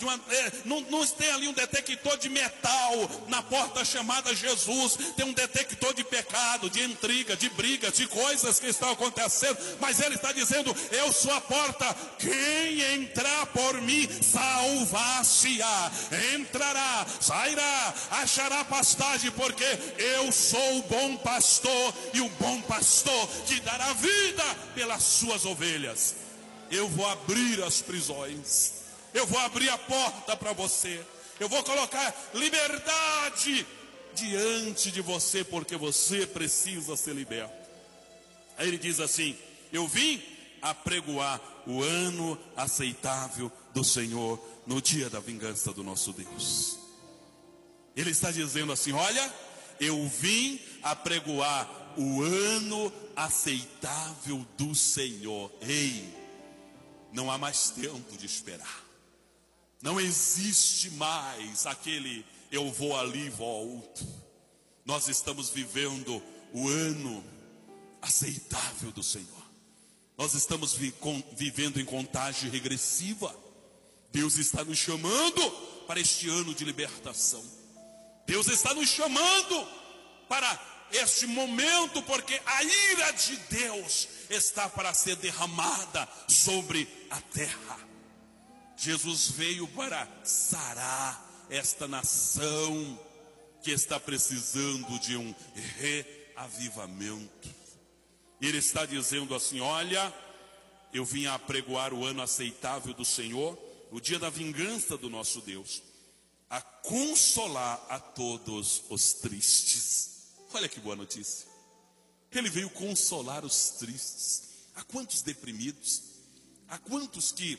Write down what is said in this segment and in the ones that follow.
não tem ali um detector de metal na porta chamada Jesus. Tem um detector de pecado, de intriga, de briga, de coisas que estão acontecendo. Mas ele está dizendo: eu sou a porta, quem entrar por mim salvar-se-á, entrará, sairá, achará pastagem, porque eu sou o bom pastor, e o bom pastor que dará vida pelas suas ovelhas. Eu vou abrir as prisões, eu vou abrir a porta para você, eu vou colocar liberdade diante de você, porque você precisa ser liberto. Aí ele diz assim: eu vim apregoar o ano aceitável do Senhor, no dia da vingança do nosso Deus. Ele está dizendo assim: olha, eu vim apregoar o ano aceitável do Senhor. Ei, não há mais tempo de esperar. Não existe mais aquele eu vou ali e volto. Nós estamos vivendo o ano aceitável do Senhor. Nós estamos vivendo em contagem regressiva. Deus está nos chamando para este ano de libertação. Deus está nos chamando para este momento, porque a ira de Deus está para ser derramada sobre a terra. Jesus veio para sarar esta nação que está precisando de um reavivamento. Ele está dizendo assim: olha, eu vim apregoar o ano aceitável do Senhor, o dia da vingança do nosso Deus, a consolar a todos os tristes. Olha que boa notícia. Ele veio consolar os tristes. Há quantos deprimidos? Há quantos que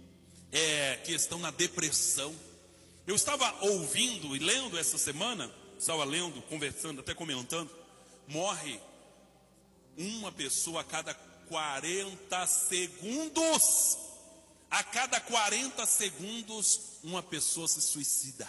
estão na depressão? Eu estava ouvindo e lendo essa semana, estava lendo, conversando, até comentando. Morre uma pessoa a cada 40 segundos. A cada 40 segundos, uma pessoa se suicida.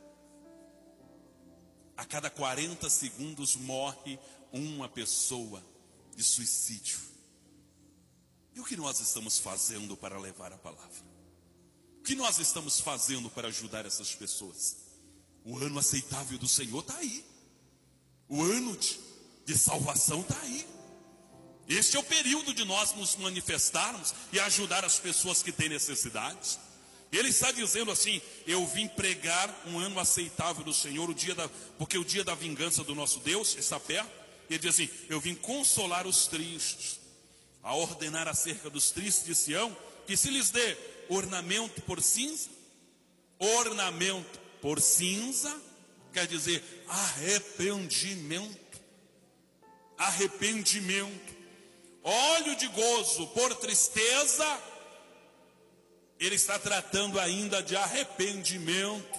A cada 40 segundos morre uma pessoa de suicídio. E o que nós estamos fazendo para levar a palavra? O que nós estamos fazendo para ajudar essas pessoas? O ano aceitável do Senhor está aí. O ano de salvação está aí. Este é o período de nós nos manifestarmos e ajudar as pessoas que têm necessidades. Ele está dizendo assim: eu vim pregar um ano aceitável do Senhor, porque o dia da vingança do nosso Deus está perto. Ele diz assim: eu vim consolar os tristes, a ordenar acerca dos tristes de Sião, que se lhes dê ornamento por cinza. Ornamento por cinza quer dizer arrependimento. Arrependimento. Óleo de gozo por tristeza. Ele está tratando ainda de arrependimento,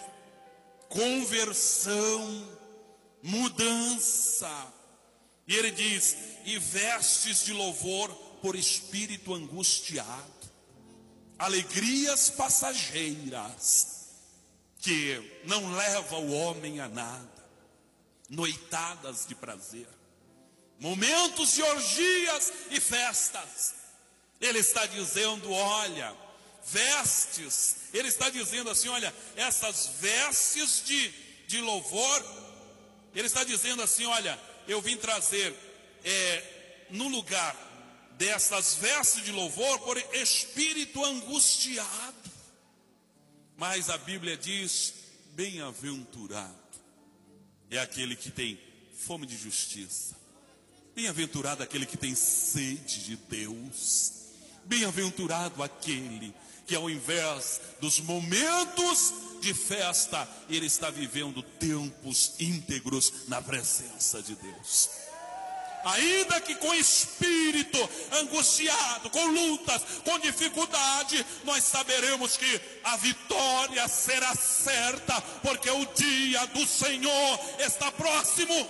conversão, mudança. E ele diz: e vestes de louvor por espírito angustiado. Alegrias passageiras que não levam o homem a nada. Noitadas de prazer, momentos de orgias e festas. Ele está dizendo: olha, vestes. Ele está dizendo assim: olha, essas vestes de louvor. Ele está dizendo assim: olha, eu vim trazer no lugar dessas vestes de louvor por espírito angustiado. Mas a Bíblia diz: bem-aventurado é aquele que tem fome de justiça. Bem-aventurado aquele que tem sede de Deus. Bem-aventurado aquele que, ao invés dos momentos de festa, ele está vivendo tempos íntegros na presença de Deus. Ainda que com espírito angustiado, com lutas, com dificuldade, nós saberemos que a vitória será certa, porque o dia do Senhor está próximo.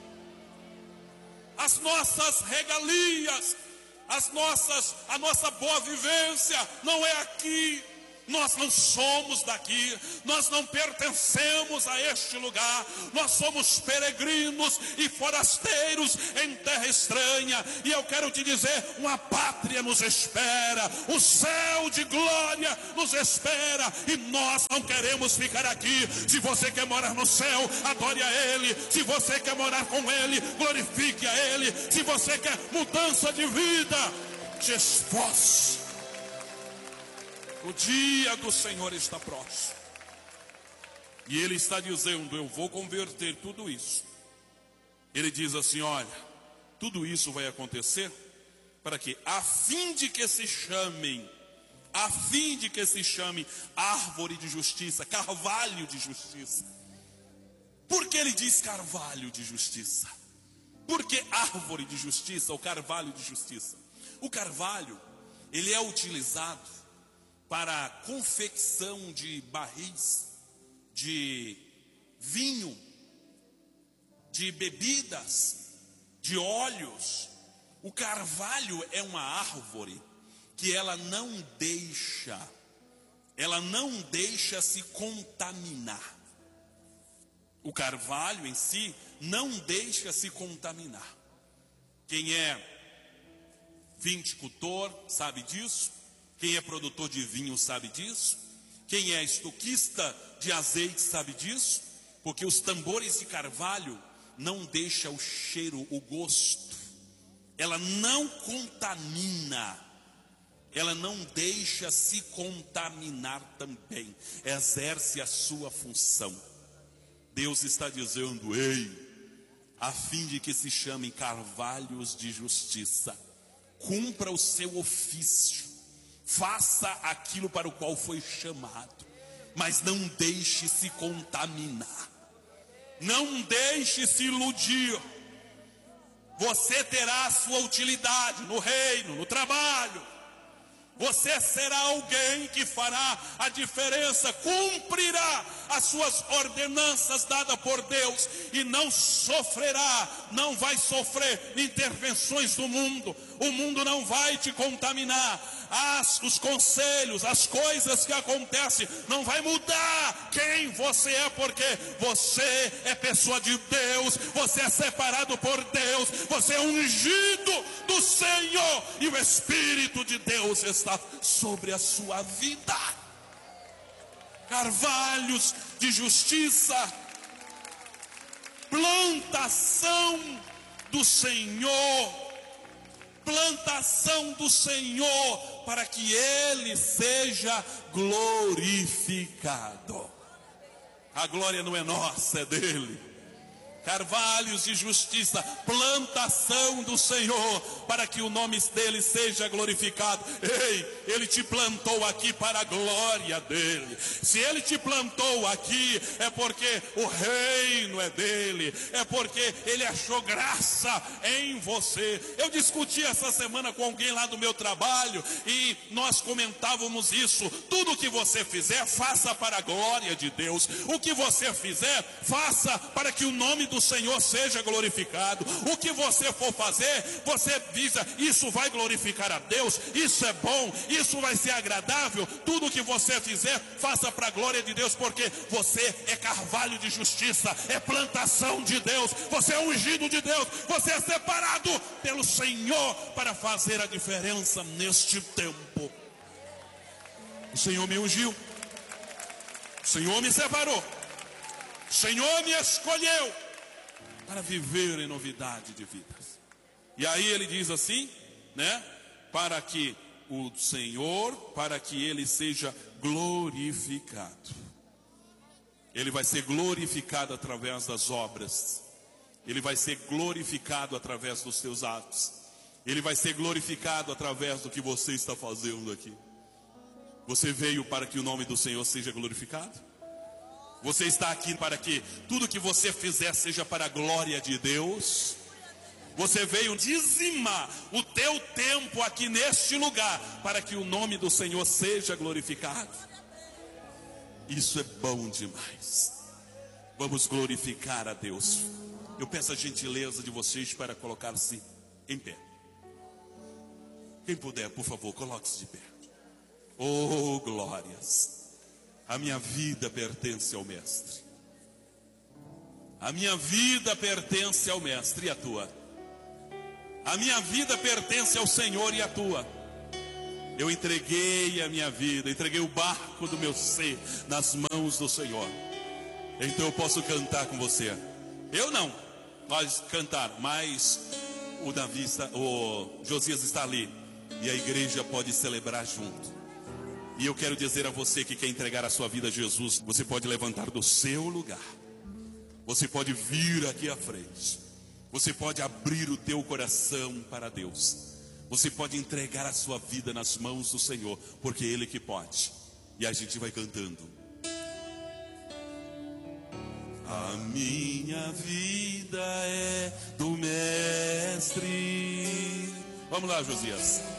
As nossas regalias, a nossa boa vivência não é aqui. Nós não somos daqui, nós não pertencemos a este lugar, nós somos peregrinos e forasteiros em terra estranha, e eu quero te dizer, uma pátria nos espera, o céu de glória nos espera, e nós não queremos ficar aqui. Se você quer morar no céu, adore a Ele. Se você quer morar com Ele, glorifique a Ele. Se você quer mudança de vida, te esforce. O dia do Senhor está próximo. E Ele está dizendo, eu vou converter tudo isso. Ele diz assim, olha, tudo isso vai acontecer para que, a fim de que se chamem árvore de justiça, carvalho de justiça. Por que ele diz carvalho de justiça? Por que árvore de justiça ou carvalho de justiça? O carvalho, ele é utilizado para a confecção de barris, de vinho, de bebidas, de óleos. O carvalho é uma árvore que ela não deixa se contaminar. O carvalho em si não deixa se contaminar. Quem é viticultor sabe disso. Quem é produtor de vinho sabe disso. Quem é estoquista de azeite sabe disso. Porque os tambores de carvalho não deixam o cheiro, o gosto. Ela não contamina. Ela não deixa se contaminar também. Exerce a sua função. Deus está dizendo, ei, a fim de que se chamem carvalhos de justiça, cumpra o seu ofício. Faça aquilo para o qual foi chamado, mas não deixe se contaminar, não deixe se iludir. Você terá a sua utilidade no reino, no trabalho. Você será alguém que fará a diferença, cumprirá as suas ordenanças dadas por Deus e não sofrerá, não vai sofrer intervenções do mundo. O mundo não vai te contaminar. Os conselhos, as coisas que acontecem, não vai mudar quem você é, porque você é pessoa de Deus, você é separado por Deus, você é ungido do Senhor, e o Espírito de Deus está sobre a sua vida. Carvalhos de justiça, plantação do Senhor, para que Ele seja glorificado. A glória não é nossa, é dele. Carvalhos de justiça, plantação do Senhor, para que o nome dele seja glorificado. Ei, ele te plantou aqui para a glória dele. Se ele te plantou aqui, é porque o reino é dele, é porque ele achou graça em você. Eu discuti essa semana com alguém lá do meu trabalho, e nós comentávamos isso. Tudo que você fizer, faça para a glória de Deus. O que você fizer, faça para que o nome do Senhor seja glorificado. O que você for fazer, você visa, isso vai glorificar a Deus, isso é bom, isso vai ser agradável. Tudo que você fizer, faça para a glória de Deus, porque você é carvalho de justiça, é plantação de Deus, você é ungido de Deus, você é separado pelo Senhor para fazer a diferença neste tempo. O Senhor me ungiu, o Senhor me separou, o Senhor me escolheu para viver em novidade de vidas. E aí ele diz assim, né? Para que o Senhor, para que ele seja glorificado. Ele vai ser glorificado através das obras. Ele vai ser glorificado através dos seus atos. Ele vai ser glorificado através do que você está fazendo aqui. Você veio para que o nome do Senhor seja glorificado? Você está aqui para que tudo que você fizer seja para a glória de Deus? Você veio dizimar o teu tempo aqui neste lugar para que o nome do Senhor seja glorificado? Isso é bom demais. Vamos glorificar a Deus. Eu peço a gentileza de vocês para colocar-se em pé. Quem puder, por favor, coloque-se de pé. Oh, glórias! A minha vida pertence ao Mestre. A minha vida pertence ao Mestre e a tua. A minha vida pertence ao Senhor e a tua. Eu entreguei a minha vida, entreguei o barco do meu ser nas mãos do Senhor. Então eu posso cantar com você. Eu não, nós cantar, mas o Josias está ali e a igreja pode celebrar junto. E eu quero dizer a você que quer entregar a sua vida a Jesus, você pode levantar do seu lugar. Você pode vir aqui à frente. Você pode abrir o teu coração para Deus. Você pode entregar a sua vida nas mãos do Senhor, porque é Ele que pode. E a gente vai cantando. A minha vida é do Mestre. Vamos lá, Josias.